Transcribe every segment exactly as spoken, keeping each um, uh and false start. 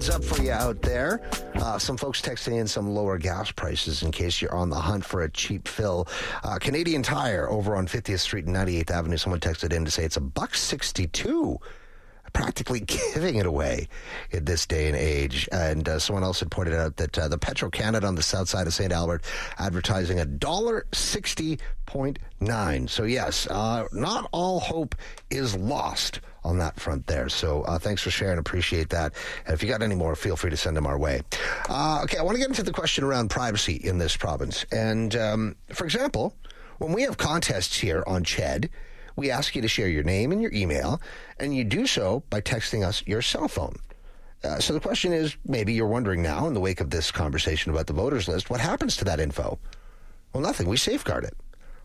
heads up for you out there. Uh, some folks texting in some lower gas prices in case you're on the hunt for a cheap fill. Uh, Canadian Tire over on fiftieth Street and ninety-eighth Avenue. Someone texted in to say it's a buck sixty-two. Practically giving it away in this day and age. And uh, someone else had pointed out that uh, the Petro-Canada on the south side of Saint Albert advertising a one dollar sixty point nine. So yes, uh, not all hope is lost on that front there. So uh, thanks for sharing. Appreciate that. And if you got any more, feel free to send them our way. Uh, okay, I want to get into the question around privacy in this province. And um, for example, when we have contests here on C H E D, we ask you to share your name and your email, and you do so by texting us your cell phone. Uh, so the question is, maybe you're wondering now, in the wake of this conversation about the voters list, what happens to that info? Well, nothing. We safeguard it.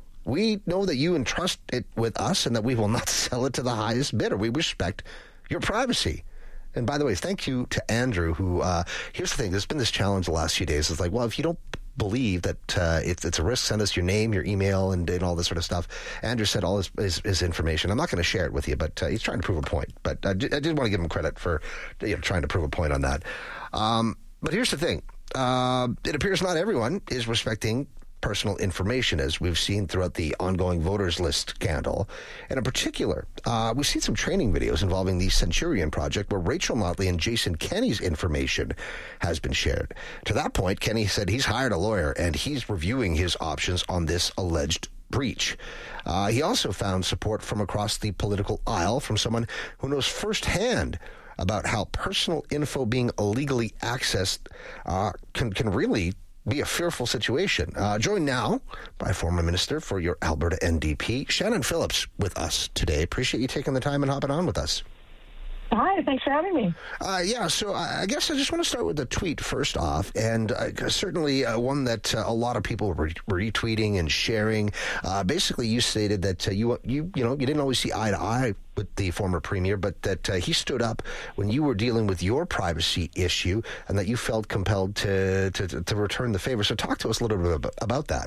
We know that you entrust it with us and that we will not sell it to the highest bidder. We respect your privacy. And by the way, thank you to Andrew, who, uh, here's the thing, there's been this challenge the last few days. It's like, well, if you don't believe that uh, it's, it's a risk, send us your name, your email, and, and all this sort of stuff. Andrew said all his, his, his information. I'm not going to share it with you, but uh, he's trying to prove a point. But I did, I did want to give him credit for you know, trying to prove a point on that. Um, but here's the thing. Uh, it appears not everyone is respecting personal information, as we've seen throughout the ongoing voters list scandal. And in particular, uh, we've seen some training videos involving the Centurion Project where Rachel Notley and Jason Kenney's information has been shared. To that point, Kenney said he's hired a lawyer and he's reviewing his options on this alleged breach. Uh, he also found support from across the political aisle from someone who knows firsthand about how personal info being illegally accessed uh, can, can really be a fearful situation. Uh, joined now by former Minister for your Alberta N D P, Shannon Phillips, with us today. Appreciate you taking the time and hopping on with us. Hi, thanks for having me. Uh, yeah, so I guess I just want to start with the tweet first off, and uh, certainly uh, one that uh, a lot of people were retweeting and sharing. Uh, basically, you stated that uh, you you you know you didn't always see eye to eye with the former premier, but that uh, he stood up when you were dealing with your privacy issue, and that you felt compelled to to, to return the favor. So, talk to us a little bit about that.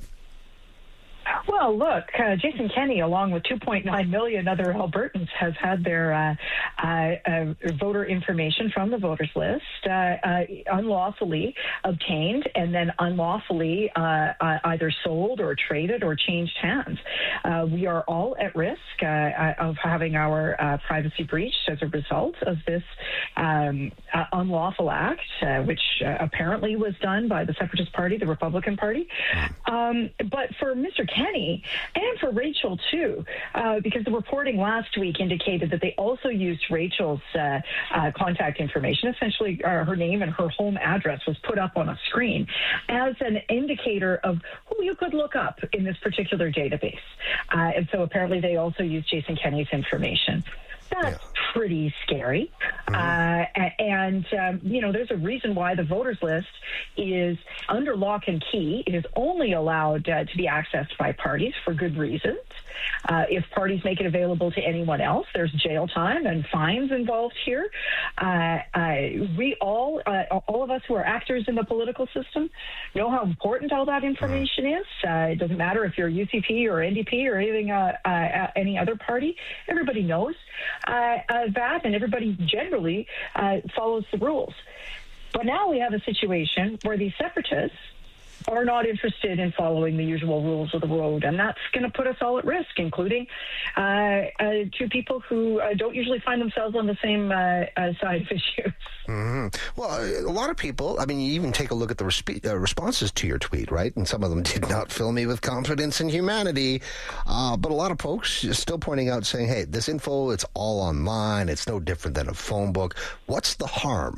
Well, look, uh, Jason Kenney, along with two point nine million other Albertans, has had their uh, uh, uh, voter information from the voters list uh, uh, unlawfully obtained and then unlawfully uh, uh, either sold or traded or changed hands. Uh, we are all at risk uh, of having our uh, privacy breached as a result of this um, uh, unlawful act, uh, which uh, apparently was done by the Separatist Party, the Republican Party. Um, but for Mister Kenney and for Rachel too, uh, because the reporting last week indicated that they also used Rachel's uh, uh, contact information, essentially uh, her name and her home address was put up on a screen as an indicator of who you could look up in this particular database. Uh, and so apparently they also used Jason Kenney's information. That's yeah. pretty scary. Mm-hmm. Uh, and, um, you know, there's a reason why the voters list is under lock and key. It is only allowed uh, to be accessed by parties for good reasons. Uh, if parties make it available to anyone else, there's jail time and fines involved here. Uh, uh, we all, uh, all of us who are actors in the political system, know how important all that information is. Uh, it doesn't matter if you're U C P or N D P or anything, uh, uh, any other party. Everybody knows uh, uh, that, and everybody generally uh, follows the rules. But now we have a situation where these separatists are not interested in following the usual rules of the road, and that's going to put us all at risk, including uh, uh, two people who uh, don't usually find themselves on the same uh, uh, side of issues. Mm-hmm. Well, a lot of people, I mean, you even take a look at the resp- uh, responses to your tweet, right? And some of them did not fill me with confidence in humanity, uh, but a lot of folks are still pointing out, saying, hey, this info, it's all online, it's no different than a phone book. What's the harm?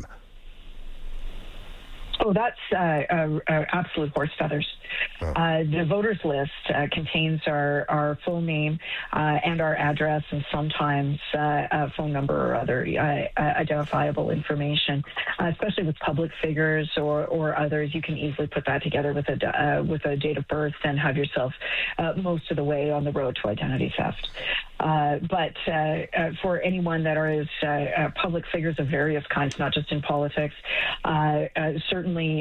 Oh, that's uh, uh, uh, absolute horse feathers. Oh. Uh, the voters list uh, contains our, our full name uh, and our address, and sometimes uh, a phone number or other uh, identifiable information. Uh, especially with public figures or, or others, you can easily put that together with a uh, with a date of birth and have yourself uh, most of the way on the road to identity theft. Uh, but uh, uh, for anyone that are uh, uh, public figures of various kinds, not just in politics, uh, uh, certainly